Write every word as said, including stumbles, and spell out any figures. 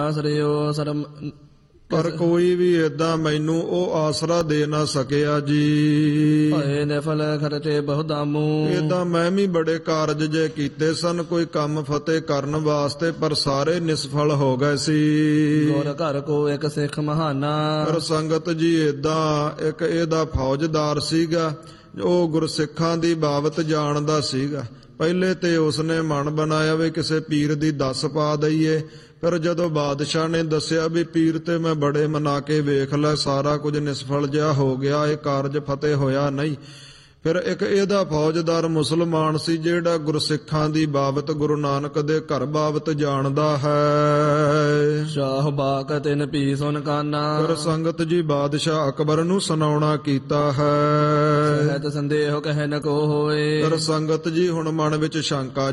ਆਸਰਿਓ ਸਰਮ ਪਰ ਕੋਈ ਵੀ ਏਦਾਂ ਮੈਨੂੰ ਉਹ ਆਸਰਾ ਦੇ ਨਾ ਸਕਿਆ ਜੀ। ਭਏ ਨਿਫਲ ਖਰਚੇ ਬਹੁ ਦਾਮੂ। ਏਦਾਂ ਮੈਂ ਵੀ ਬੜੇ ਕਾਰਜ ਜੇ ਕੀਤੇ ਸਨ ਕੋਈ ਕੰਮ ਫਤਿਹ ਕਰਨ ਵਾਸਤੇ, ਪਰ ਸਾਰੇ ਨਿਸਫਲ ਹੋ ਗਏ ਸੀ। ਗੁਰ ਘਰ ਕੋ ਇੱਕ ਸਿੱਖ ਮਹਾਨਾ। ਪਰ ਸੰਗਤ ਜੀ ਏਦਾਂ ਇੱਕ ਇਹਦਾ ਫੌਜਦਾਰ ਸੀਗਾ, ਉਹ ਗੁਰਸਿੱਖਾਂ ਦੀ ਬਾਬਤ ਜਾਣਦਾ ਸੀਗਾ। ਪਹਿਲੇ ਤੇ ਉਸਨੇ ਮਨ ਬਣਾਇਆ ਵੀ ਕਿਸੇ ਪੀਰ ਦੀ ਦੱਸ ਪਾ ਦਈਏ, ਪਰ ਜਦੋਂ ਬਾਦਸ਼ਾਹ ਨੇ ਦੱਸਿਆ ਵੀ ਪੀਰ ਤੇ ਮੈਂ ਬੜੇ ਮਨਾ ਕੇ ਵੇਖ ਲੈ, ਸਾਰਾ ਕੁਝ ਨਿਸਫਲ ਜਿਹਾ ਹੋ ਗਿਆ, ਇਹ ਕਾਰਜ ਫਤਿਹ ਹੋਇਆ ਨਹੀਂ। ਫਿਰ ਇੱਕ ਇਹਦਾ ਫੌਜਦਾਰ ਮੁਸਲਮਾਨ ਸੀ ਜਿਹੜਾ ਗੁਰਸਿੱਖਾਂ ਦੀ ਬਾਬਤ ਗੁਰੂ ਨਾਨਕ ਦੇ ਘਰ ਬਾਬਤ ਜਾਣਦਾ ਹੈ। ਸ਼ਾਹ ਬਾਕ ਤਿਨ ਪੀ ਸੁਨ ਕਾਨਾ। ਫਿਰ ਸੰਗਤ ਜੀ ਬਾਦਸ਼ਾਹ ਅਕਬਰ ਨੂੰ ਸੁਣਾਉਣਾ ਕੀਤਾ ਹੈ। ਸਹਿਤ ਸੰਦੇਹ ਕਹਿ ਨ ਕੋ ਹੋਏ। ਫਿਰ ਸੰਗਤ ਜੀ ਹੁਣ ਮਨ ਵਿੱਚ ਸ਼ੰਕਾ